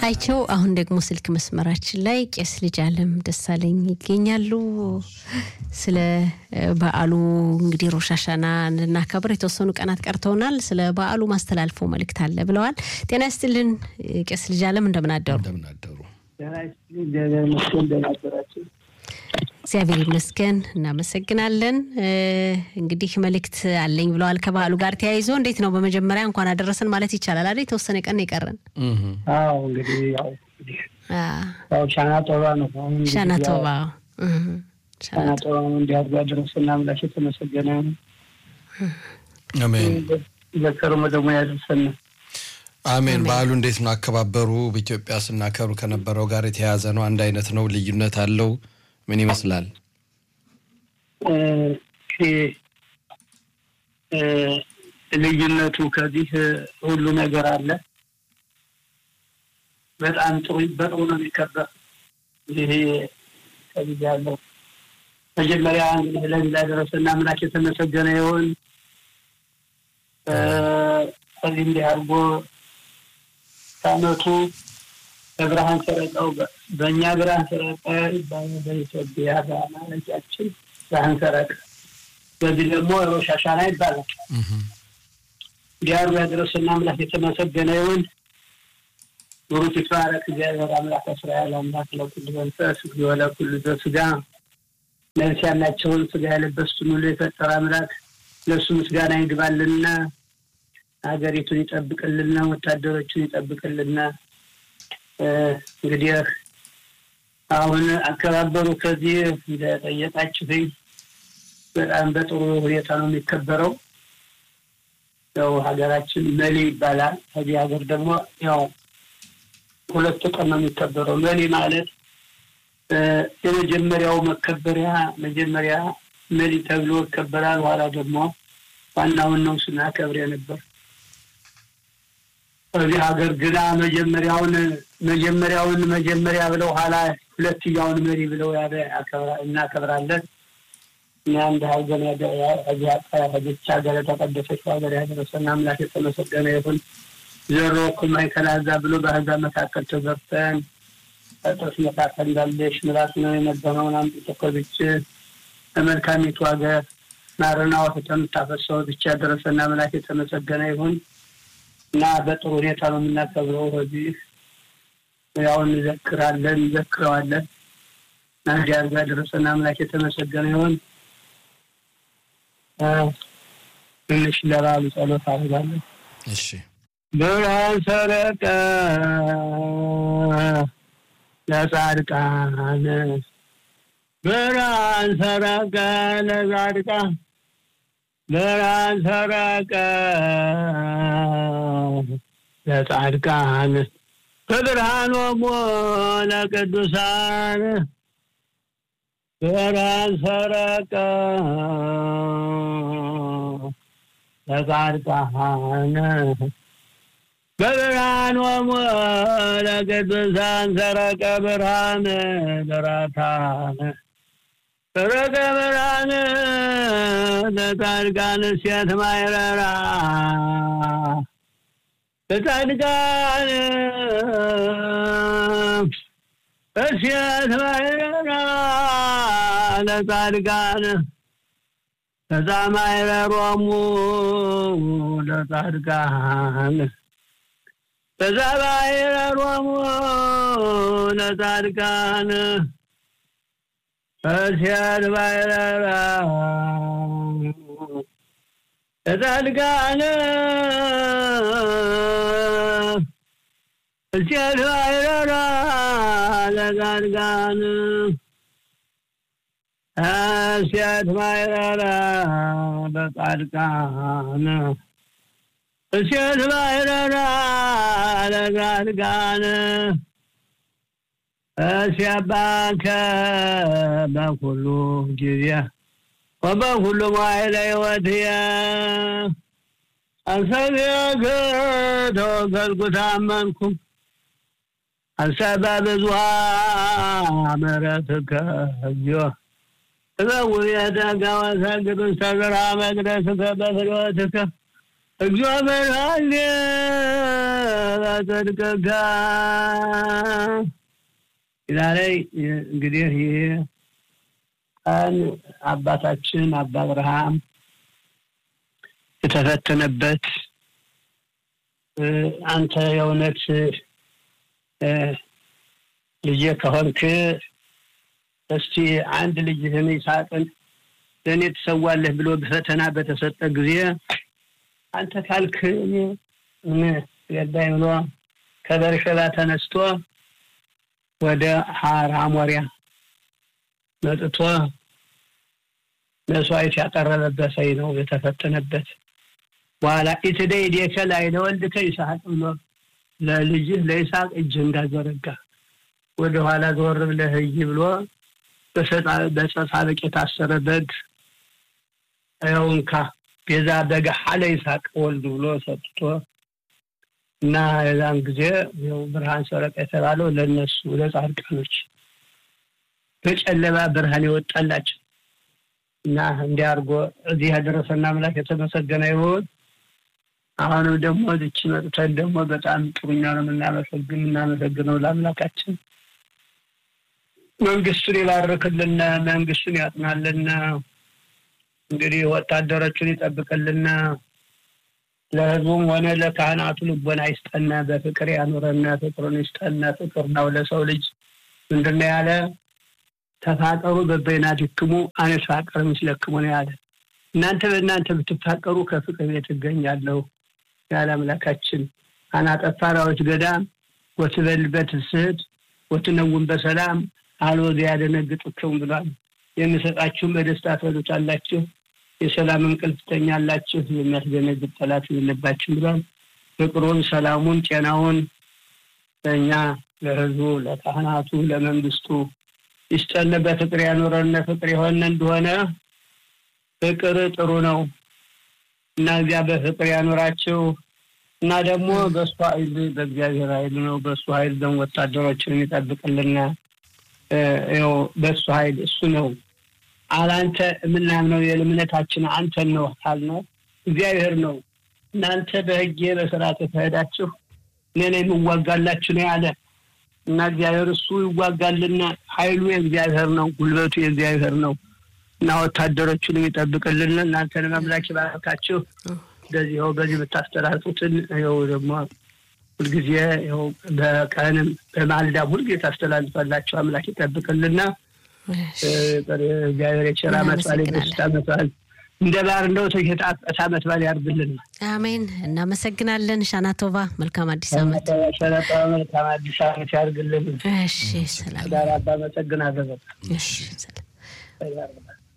አይቸው አሁን ደግሞ ስልክ መስመራችን ላይ ቄስ ልጅ ዓለም ደሳለኝ ይገኛሉ ስለ በዓሉ እንግዲህ ሮሻሻና እናከብር የተወሰኑ ቀናት ቀርተውናል ስለ በዓሉ ማስተላለፈው መልእክት አለ ብለዋል ጤና ይስጥልን ቄስ ልጅ ዓለም እንደምን አደሩ ጤና ይስጥልን እግዚአብሔር ይመስገን እናመሰግናለን እንግዲህ መልእክት አለኝ ብለዋል ከበዓሉ ጋር ተያይዞ እንዴት ነው በመጀመሪያ እንኳን አደረሰን ማለት ይቻላል አይደል የተወሰነ ቀን ይቀርን አዎ እንግዲህ ያው ሻናቶባ ነው ሻናቶባ እንዲያድጋ ድረስና አምላክ የተመሰገነ አሜን ለከረመ ደግሞ ያደርሰን አሜን በዓሉ እንዴት ነው አከባበሩ በኢትዮጵያ ስናከብሩ ከነበረው ጋር የተያያዘ ነው አንድ አይነት ነው ልዩነት አለው ምን ይመስላል ልዩነቱ ከዚህ ሁሉ ነገር አለ በጣም ጥሩ ነው የሚከበር ይሄ ከዚህ ያለው መጀመሪያ ለዚህ ደረሰና አምላክ የተመሰገነ ይሁን ከዚህ እንዲያርጎ ታመቱ ብርሃን ሰረቀው በእኛ ብርሃን ሰረቀ በኢትዮጵያ ባናለቻችን ብርሃን ሰረቀ በዚህ ደግሞ ሮሻሻና ይባላል ዲያሩ ያደረሰና አምላክ የተመሰገነ ይሁን ሩት ይባረክ እግዚአብሔር አምላክ እስራኤል አምላክ ለኩሉ መንፈስ ለኩሉ ዘሥጋ ነፍስ ያላቸውን ሥጋ ያለበሱትን ሁሉ የፈጠረ አምላክ ለእሱ ምስጋና ይግባልና ሀገሪቱን ይጠብቅልና ወታደሮቹን ይጠብቅልና እንግዲህ አሁን አከባበሩ ከዚህ እንደጠየቃችሁኝ በጣም በጥሩ ሁኔታ ነው የሚከበረው ያው ሀገራችን መሊ ይባላል ከዚህ ሀገር ደግሞ ያው ሁለት ቀን ነው የሚከበረው መሊ ማለት የመጀመሪያው መጀመሪያ መሊ ተብሎ ይከበራል ኋላ ደግሞ ዋናውን ነው ስናከብር የነበር እዚህ ሀገር ግና መጀመሪያ ብለው ኋላ ሁለተኛውን መሪ ብለው እናከብራለን እና እንደ ሀገር ሀገር ተቀደሰች ሀገር ያደረሰን አምላክ የተመሰገነ ይሁን ዘሮኩም አይከላዛ ብሎ በአሕዛብ መካከል ተዘርተን ጥርስ መካከል እንዳለሽ ምራት ነው የነበረውን አምጥተኮብች በመልካሚቱ ሀገር ማርና ወተት የምታፈሰው ብቻ ያደረሰን አምላክ የተመሰገነ ይሁን እና በጥሩ ሁኔታ ነው የምናከብረው እዚህ ያው እንዘክረዋለን ናዲያር ጋር ደረሰና አምላክ የተመሰገነ ይሁን ትንሽ ለበዓሉ ጸሎት አድርጋለሁ እሺ ብርሃን ሰረቀ ለጻድቃን ብርሃን ሰረቀ ለጻድቃን ብርሃን ሰረቀ ለጻድቃን ብርሃኖሙ ለቅዱሳን ብርሃን ሰረቀ ለጻድቃን ብርሃኖሙ ለቅዱሳን ሰረቀ ብርሃን ለራታን ሰረቀ ብርሃን ለጻድቃን ሲያት ማይረራ ለጻድቃን ሲያት ማይረራ ለጻድቃን ተዛማይረሮሙ ለጻድቃን ተዛማይረሮሙ ለጻድቃን ሲያት ማይረራ ለጻድቃን ሲያት ማይረራ ለጻድቃን ሲያት ማይረራ ለጻድቃን ሲያት ማይረራ ለጻድቃን ሲያባከ በኩሉ ጊዜ ወበኩሉ ማይለ ሕይወትየ አንሰብየከ ተወከልኩ ታመንኩ አንሰበ ብዙኃ ምሕረትከ እግዚኦ تبويتك وسجد سجرا مقدسك بفلوتك እግዚአብሔር አለ አዘርገጋ ይላል እንግዲህ ይሄ አባታችን አባ አብርሃም የተፈተነበት አንተ የእውነት ልጅ ከሆንክ እስቲ አንድ ልጅህን ይስሐቅን ለኔ ተሰዋለህ ብሎ በፈተና በተሰጠ ጊዜ አንተ ካልክ ምን ያዳይ ብሎ ከበርሸባ ተነስቶ ወደ ሐራሞሪያ መጥቶ መስዋዕት ያቀረበበት ነው የተፈተነበት በኋላ ኢትደይ ዲከል አይደወልከ ይስሐቅ ብሎ ለልጅህ ለይስሐቅ እጅ እንዳዘረጋ ወደ ኋላ ዞር ብለህ ብሎ በሰጣበቅ የታሰረበት አይውንካ ቤዛ በጋ ሐለ ይስሐቅ ወልድ ብሎ ሰጥቶ እና የዛን ጊዜ ብርሃን ሰረቀ የተባለው ለነሱ ለጻድቃኖች በጨለማ ብርሃን ይወጣላችሁ እና እንዲያርጎ እዚህ ያደረሰና አምላክ የተመሰገነ ይሁን። አሁንም ደግሞ እቺ መጥተን ደግሞ በጣም ጥሩኛ ነው እናመሰግነው ለአምላካችን መንግስቱን ይባርክልን መንግስቱን ያጽናልን እንግዲህ ወታደሮቹን ይጠብቅልን ለህዝቡም ሆነ ለካህናቱ ልቦና ይስጠና በፍቅር ያኑረና ፍቅሩን ይስጠና ፍቅር ነው ለሰው ልጅ ምንድነው ያለ ተፋቀሩ በበይናቲክሙ አንፋቀር ምስለክሙ ነው ያለ እናንተ በእናንተ ብትፋቀሩ ከፍቅር ትገኛለሁ ያለ አምላካችን አናጠፋራዎች ገዳም ወትበልበት ስህድ ወትነውን በሰላም አልወደ ያደነግጡከም ብሏል የሚሰጣችሁ በደስታ ተወሉታላችሁ የሰላም እንቅልፍ ተኛላችሁ የሚያስደነግጥ ጠላት የለባችሁ ብሏል ፍቅሩን ሰላሙን ጤናውን ለኛ ለህዝቡ ለካህናቱ ለመንግስቱ ይስጠን በፍቅር ያኖረን ፍቅር ይሆን እንደሆነ ፍቅር ጥሩ ነው እና እዚያ በፍቅር ያኖራችሁ እና ደግሞ በሱ ኃይል በእግዚአብሔር ኃይል ነው በሱ ኃይል ደግሞ ወታደሮችን ይጠብቅልና በሱ ኃይል እሱ ነው አላንተ ምንናምነው የልምነታችን አንተ ነው አልነው እግዚአብሔር ነው እናንተ በህጌ በሥርዓት ተሄዳችሁ ለኔ ምዋጋላችሁ ነው ያለ እና እግዚአብሔር እሱ ይዋጋልና ኃይሉ የእግዚአብሔር ነው ጉልበቱ የእግዚአብሔር ነው እና ወታደሮቹን ይጠብቅልን እናንተን አምላክ ይባርካችሁ እንደዚህው በዚህ በታስተላልፉትን ይኸው ደግሞ ሁልጊዜ ይኸው በቀንም በማልዳ ሁልጊዜ ታስተላልፋላችሁ አምላክ ይጠብቅልና እግዚአብሔር የቸራ መስዋዕት ይስጣመታል እንደባር እንደው ተከታታ መስዋዕት ያርግልን አሜን እናመሰግናለን ሻናቶቫ መልካም አዲስ አመት ሻናቶቫ መልካም አዲስ አመት ያርግልን እሺ ሰላም ዳራባ መሰግናለሁ እሺ ሰላም